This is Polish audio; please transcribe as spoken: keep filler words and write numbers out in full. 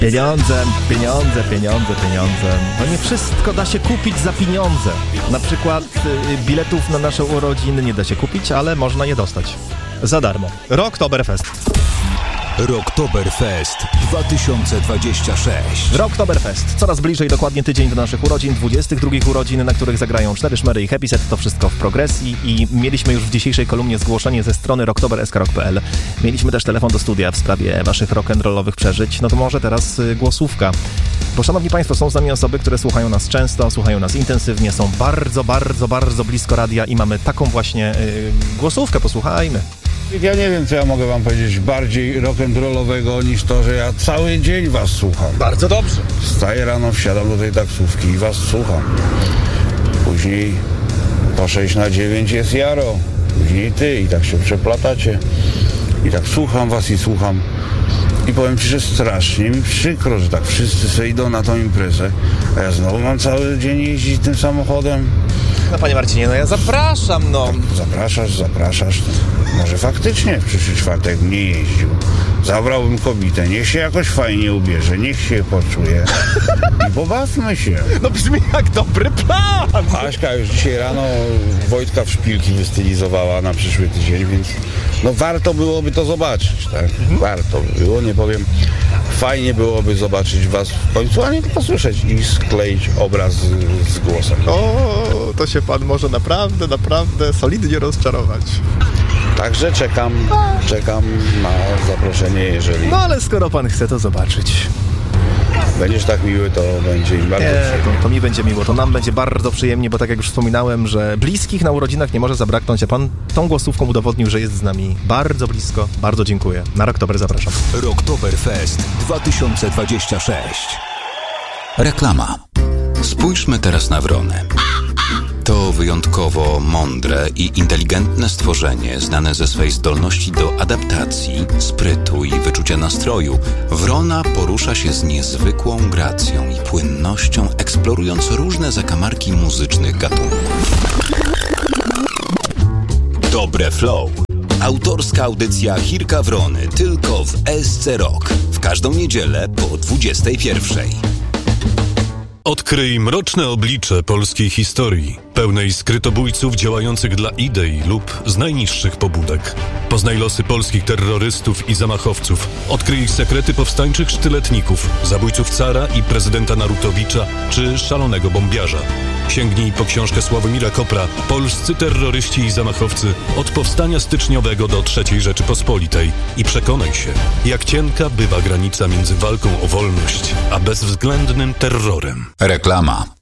Pieniądze, pieniądze, pieniądze, pieniądze. No nie wszystko da się kupić za pieniądze. Na przykład y, biletów na nasze urodziny nie da się kupić, ale można je dostać. Za darmo. Rocktoberfest. Rocktoberfest dwa tysiące dwadzieścia sześć. Rocktoberfest. Coraz bliżej, dokładnie tydzień do naszych urodzin, dwudziestych drugich urodzin, na których zagrają cztery szmery i Happy Set. To wszystko w progresji i mieliśmy już w dzisiejszej kolumnie zgłoszenie ze strony rocktober kropka s k rock kropka p l. Mieliśmy też telefon do studia w sprawie waszych rock'n'rollowych przeżyć. No to może teraz y, głosówka. Bo szanowni państwo, są z nami osoby, które słuchają nas często, słuchają nas intensywnie, są bardzo, bardzo, bardzo blisko radia i mamy taką właśnie y, głosówkę. Posłuchajmy. Ja nie wiem, co ja mogę wam powiedzieć bardziej rock'n'rollowego niż to, że ja cały dzień was słucham. Bardzo dobrze. Wstaję rano, wsiadam do tej taksówki i was słucham. Później po sześć na dziewięć jest Jaro, później ty i tak się przeplatacie. I tak słucham was i słucham. I powiem ci, że strasznie mi przykro, że tak wszyscy sobie idą na tą imprezę, a ja znowu mam cały dzień jeździć tym samochodem. No panie Marcinie, no ja zapraszam, no. Zapraszasz, zapraszasz. Może faktycznie w przyszły czwartek nie jeździł. Zabrałbym kobietę, niech się jakoś fajnie ubierze, niech się poczuje i pobawmy się. No brzmi jak dobry plan. Aśka już dzisiaj rano Wojtka w szpilki wystylizowała na przyszły tydzień, więc no warto byłoby to zobaczyć, tak? Mhm. Warto by było, nie powiem. Fajnie byłoby zobaczyć was w końcu, a nie tylko słyszeć i skleić obraz z, z głosem. O, to się pan może naprawdę, naprawdę solidnie rozczarować. Także czekam, czekam na zaproszenie, jeżeli... No ale skoro pan chce to zobaczyć. Będziesz tak miły, to będzie im bardzo nie, przyjemnie. To, to mi będzie miło, to nam będzie bardzo przyjemnie, bo tak jak już wspominałem, że bliskich na urodzinach nie może zabraknąć, a pan tą głosówką udowodnił, że jest z nami bardzo blisko. Bardzo dziękuję. Na Rocktober zapraszam. Rocktoberfest dwa tysiące dwadzieścia sześć. Reklama. Spójrzmy teraz na wrony. To wyjątkowo mądre i inteligentne stworzenie, znane ze swej zdolności do adaptacji, sprytu i wyczucia nastroju. Wrona porusza się z niezwykłą gracją i płynnością, eksplorując różne zakamarki muzycznych gatunków. Dobre flow. Autorska audycja Chirka Wrony tylko w S C Rock. W każdą niedzielę po dwudziestej pierwszej. Odkryj mroczne oblicze polskiej historii, pełnej skrytobójców działających dla idei lub z najniższych pobudek. Poznaj losy polskich terrorystów i zamachowców. Odkryj sekrety powstańczych sztyletników, zabójców cara i prezydenta Narutowicza czy szalonego bombiarza. Sięgnij po książkę Sławomira Kopra Polscy terroryści i zamachowcy od powstania styczniowego do trzeciej Rzeczypospolitej i przekonaj się, jak cienka bywa granica między walką o wolność a bezwzględnym terrorem. Reklama.